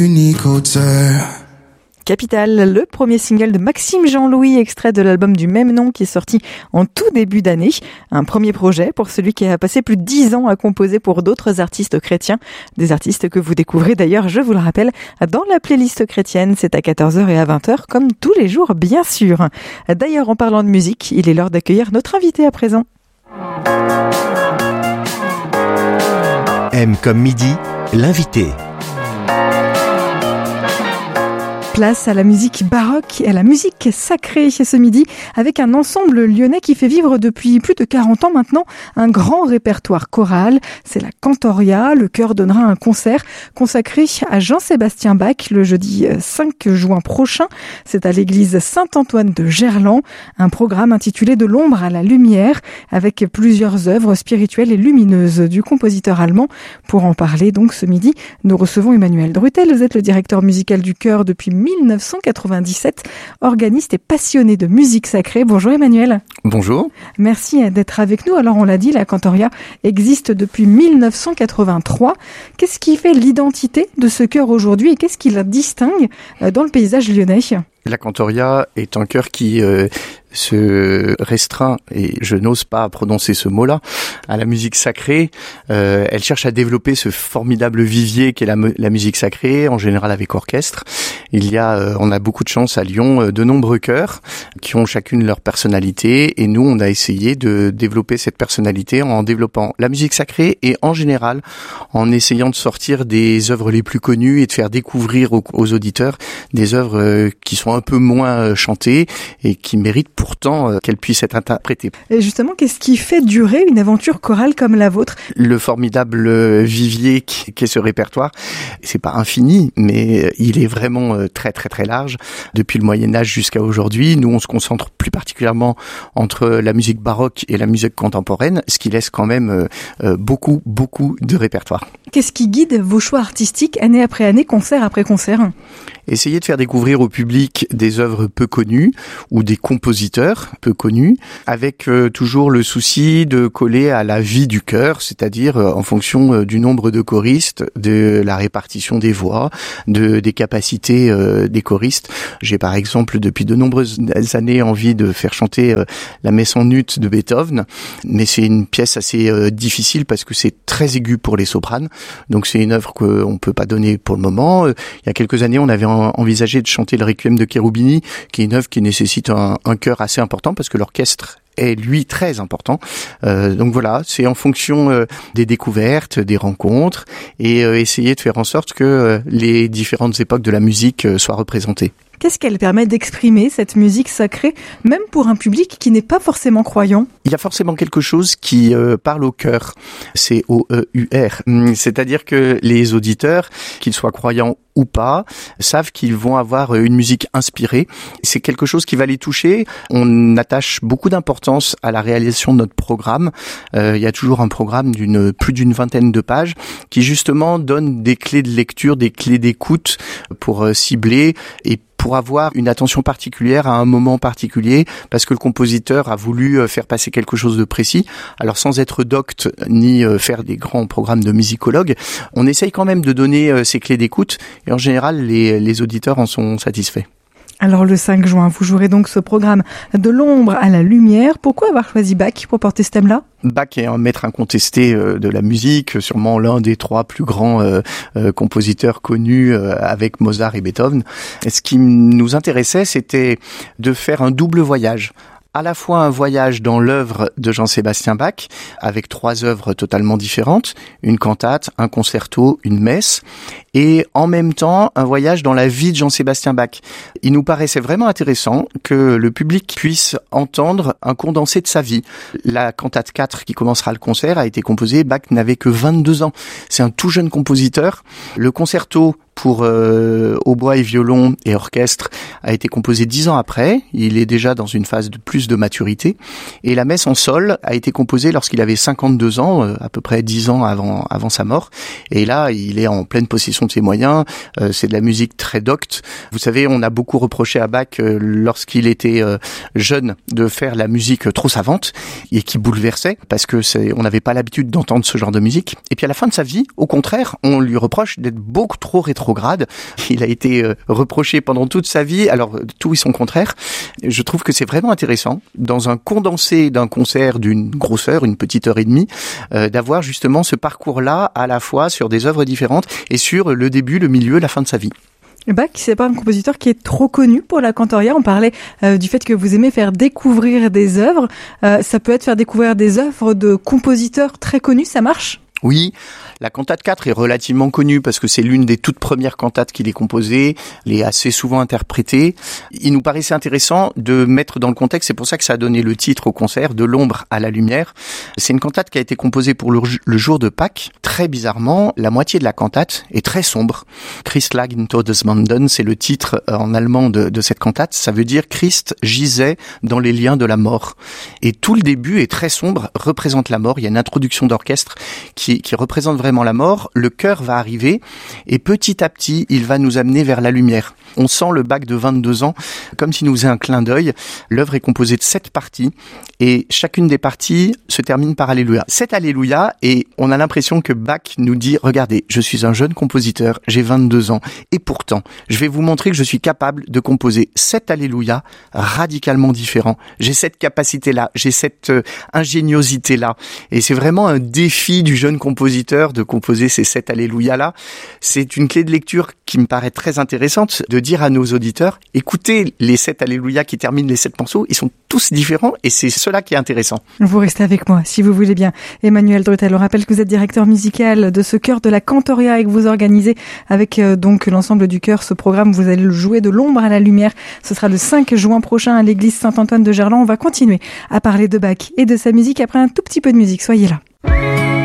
Unique auteur. Capital, le premier single de Maxime Jean-Louis, extrait de l'album du même nom qui est sorti en tout début d'année. Un premier projet pour celui qui a passé plus de 10 ans à composer pour d'autres artistes chrétiens. Des artistes que vous découvrez d'ailleurs, je vous le rappelle, dans la playlist chrétienne. C'est à 14h et à 20h, comme tous les jours, bien sûr. D'ailleurs, en parlant de musique, il est l'heure d'accueillir notre invité à présent. M comme midi, l'invité. Place à la musique baroque et à la musique sacrée ce midi avec un ensemble lyonnais qui fait vivre depuis plus de 40 ans maintenant un grand répertoire choral. C'est la Cantoria. Le chœur donnera un concert consacré à Jean-Sébastien Bach le jeudi 5 juin prochain. C'est à l'église Saint-Antoine de Gerland. Un programme intitulé De l'ombre à la lumière avec plusieurs œuvres spirituelles et lumineuses du compositeur allemand. Pour en parler donc ce midi, nous recevons Emmanuel Drutel. Vous êtes le directeur musical du chœur depuis 1997, organiste et passionné de musique sacrée. Bonjour Emmanuel. Bonjour. Merci d'être avec nous. Alors on l'a dit, la Cantoria existe depuis 1983. Qu'est-ce qui fait l'identité de ce chœur aujourd'hui et qu'est-ce qui la distingue dans le paysage lyonnais ? La Cantoria est un chœur qui se restreint, et je n'ose pas prononcer ce mot-là, à la musique sacrée. Elle cherche à développer ce formidable vivier qu'est la musique sacrée, en général avec orchestre. On a beaucoup de chance à Lyon, de nombreux chœurs qui ont chacune leur personnalité, et nous, on a essayé de développer cette personnalité en développant la musique sacrée et en général en essayant de sortir des œuvres les plus connues et de faire découvrir aux auditeurs des œuvres qui sont un peu moins chantées et qui méritent pourtant qu'elle puisse être interprétée. Et justement, qu'est-ce qui fait durer une aventure chorale comme la vôtre ? Le formidable vivier qu'est ce répertoire, c'est pas infini, mais il est vraiment très très très large. Depuis le Moyen-Âge jusqu'à aujourd'hui, nous on se concentre plus particulièrement entre la musique baroque et la musique contemporaine, ce qui laisse quand même beaucoup de répertoire. Qu'est-ce qui guide vos choix artistiques année après année, concert après concert ? Essayer de faire découvrir au public des œuvres peu connues ou des compositeurs peu connus, avec toujours le souci de coller à la vie du chœur, c'est-à-dire en fonction du nombre de choristes, de la répartition des voix, des capacités des choristes. J'ai par exemple depuis de nombreuses années envie de faire chanter la Messe en ut de Beethoven, mais c'est une pièce assez difficile parce que c'est très aigu pour les sopranes, donc c'est une œuvre qu'on peut pas donner pour le moment. Il y a quelques années, on avait envisagé de chanter le Requiem de Cherubini, qui est une œuvre qui nécessite un chœur assez important parce que l'orchestre est lui très important. Donc voilà, c'est en fonction des découvertes, des rencontres et essayer de faire en sorte que les différentes époques de la musique soient représentées. Qu'est-ce qu'elle permet d'exprimer, cette musique sacrée, même pour un public qui n'est pas forcément croyant ? Il y a forcément quelque chose qui parle au cœur. C'est C-O-E-U-R. C'est-à-dire que les auditeurs, qu'ils soient croyants ou pas, savent qu'ils vont avoir une musique inspirée. C'est quelque chose qui va les toucher. On attache beaucoup d'importance à la réalisation de notre programme. Il y a toujours un programme plus d'une vingtaine de pages qui justement donne des clés de lecture, des clés d'écoute pour cibler et pour avoir une attention particulière à un moment particulier, parce que le compositeur a voulu faire passer quelque chose de précis. Alors sans être docte ni faire des grands programmes de musicologue, on essaye quand même de donner ces clés d'écoute, et en général les auditeurs en sont satisfaits. Alors le 5 juin, vous jouerez donc ce programme De l'ombre à la lumière. Pourquoi avoir choisi Bach pour porter ce thème-là ? Bach est un maître incontesté de la musique, sûrement l'un des 3 plus grands compositeurs connus avec Mozart et Beethoven. Et ce qui nous intéressait, c'était de faire un double voyage. À la fois un voyage dans l'œuvre de Jean-Sébastien Bach, avec 3 œuvres totalement différentes, une cantate, un concerto, une messe, et en même temps un voyage dans la vie de Jean-Sébastien Bach. Il nous paraissait vraiment intéressant que le public puisse entendre un condensé de sa vie. La cantate 4 qui commencera le concert a été composée, Bach n'avait que 22 ans. C'est un tout jeune compositeur. Le concerto pour hautbois et violon et orchestre a été composé 10 ans après. Il est déjà dans une phase de plus de maturité. Et la messe en sol a été composée lorsqu'il avait 52 ans, à peu près 10 ans avant sa mort. Et là, il est en pleine possession de ses moyens. C'est de la musique très docte. Vous savez, on a beaucoup reproché à Bach lorsqu'il était jeune de faire la musique trop savante et qui bouleversait parce que on n'avait pas l'habitude d'entendre ce genre de musique. Et puis à la fin de sa vie, au contraire, on lui reproche d'être beaucoup trop rétroactif rétrograde. Il a été reproché pendant toute sa vie. Alors, tout et son contraire. Je trouve que c'est vraiment intéressant, dans un condensé d'un concert d'une grosseur, une petite heure et demie, d'avoir justement ce parcours-là à la fois sur des œuvres différentes et sur le début, le milieu, la fin de sa vie. Bach, c'est pas un compositeur qui est trop connu pour la cantoria. On parlait du fait que vous aimez faire découvrir des œuvres. Ça peut être faire découvrir des œuvres de compositeurs très connus, ça marche ? Oui, la cantate 4 est relativement connue parce que c'est l'une des toutes premières cantates qu'il est composée, elle est assez souvent interprétée. Il nous paraissait intéressant de mettre dans le contexte, c'est pour ça que ça a donné le titre au concert, De l'ombre à la lumière. C'est une cantate qui a été composée pour le jour de Pâques. Très bizarrement, la moitié de la cantate est très sombre. Christ lag in Todesmanden, c'est le titre en allemand de cette cantate. Ça veut dire Christ gisait dans les liens de la mort. Et tout le début est très sombre, représente la mort. Il y a une introduction d'orchestre qui représente vraiment la mort. Le chœur va arriver et petit à petit, il va nous amener vers la lumière. On sent le Bach de 22 ans comme s'il nous faisait un clin d'œil. L'œuvre est composée de 7 parties et chacune des parties se termine par Alléluia. 7 Alléluia, et on a l'impression que Bach nous dit « Regardez, je suis un jeune compositeur, j'ai 22 ans et pourtant, je vais vous montrer que je suis capable de composer 7 Alléluia radicalement différents. J'ai cette capacité-là, j'ai cette ingéniosité-là. » Et c'est vraiment un défi du jeune compositeur de composer ces 7 Alléluia-là. C'est une clé de lecture qui me paraît très intéressante, de dire à nos auditeurs, écoutez les 7 Alléluia qui terminent les 7 morceaux, ils sont tous différents et c'est cela qui est intéressant. Vous restez avec moi, si vous voulez bien. Emmanuel Drutel, on rappelle que vous êtes directeur musical de ce chœur de la Cantoria et que vous organisez avec donc l'ensemble du chœur ce programme. Vous allez le jouer de l'ombre à la lumière. Ce sera le 5 juin prochain à l'église Saint-Antoine de Gerland. On va continuer à parler de Bach et de sa musique après un tout petit peu de musique. Soyez là.